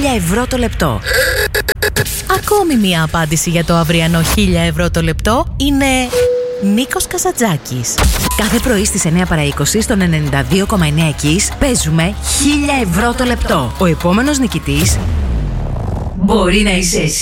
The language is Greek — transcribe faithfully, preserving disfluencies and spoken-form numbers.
χίλια ευρώ το λεπτό. Ακόμη μία απάντηση για το αυριανό χίλια ευρώ το λεπτό είναι Νίκος Καζαντζάκης. Κάθε πρωί στις εννιά παρά είκοσι στον ενενήντα δύο κόμμα εννιά Kiss παίζουμε χίλια ευρώ το λεπτό. Ο επόμενος νικητής μπορεί να είσαι εσύ.